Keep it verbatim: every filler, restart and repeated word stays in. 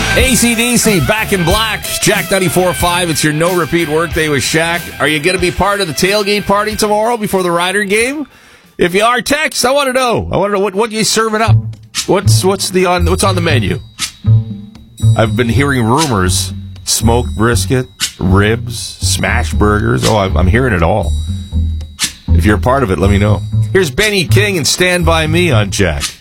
A C D C, Back in Black, Jack ninety-four point five. It's your no-repeat workday with Shaq. Are you going to be part of the tailgate party tomorrow before the Rider game? If you are, text. I want to know. I want to know what, what you serving up. What's what's the on what's on the menu? I've been hearing rumors: smoked brisket, ribs, smash burgers. Oh, I'm, I'm hearing it all. If you're a part of it, let me know. Here's Benny King and Stand By Me on Jack.